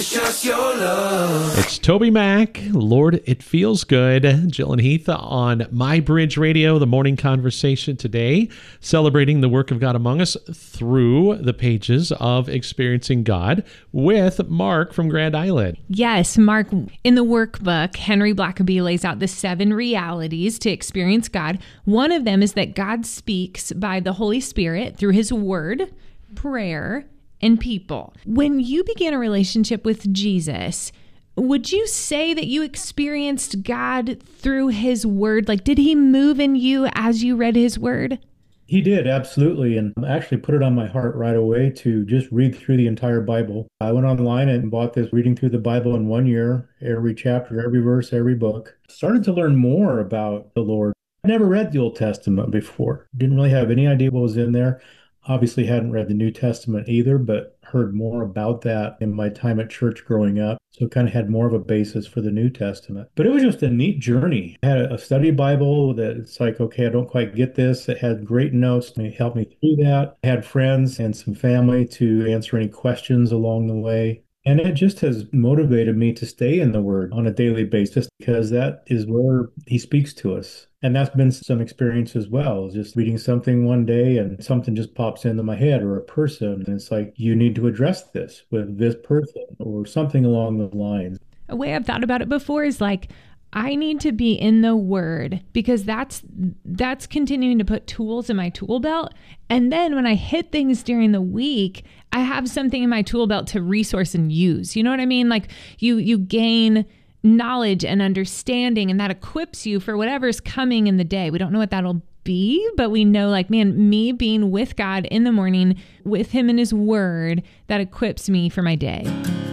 Just your love. It's Toby Mac, Lord, It Feels Good. Jill and Heath on My Bridge Radio, the morning conversation today, celebrating the work of God among us through the pages of Experiencing God with Mark from Grand Island. Yes, Mark, in the workbook, Henry Blackaby lays out the 7 realities to experience God. One of them is that God speaks by the Holy Spirit through his word, prayer, and people. When you began a relationship with Jesus, would you say that you experienced God through his word? Like, did he move in you as you read his word? He did, absolutely. And I actually put it on my heart right away to just read through the entire Bible. I went online and bought this Reading Through the Bible in 1 year, every chapter, every verse, every book. Started to learn more about the Lord. I never read the Old Testament before. Didn't really have any idea what was in there. Obviously hadn't read the New Testament either, but heard more about that in my time at church growing up. So kind of had more of a basis for the New Testament. But it was just a neat journey. I had a study Bible that it's like, okay, I don't quite get this. It had great notes. It helped me through that. I had friends and some family to answer any questions along the way. And it just has motivated me to stay in the Word on a daily basis because that is where He speaks to us. And that's been some experience as well, just reading something one day and something just pops into my head or a person. And it's like, you need to address this with this person or something along the lines. A way I've thought about it before is like, I need to be in the Word because that's continuing to put tools in my tool belt. And then when I hit things during the week, I have something in my tool belt to resource and use. You know what I mean? Like you gain knowledge and understanding, and that equips you for whatever's coming in the day. We don't know what that'll be, but we know, like, man, me being with God in the morning, with him in his word, that equips me for my day.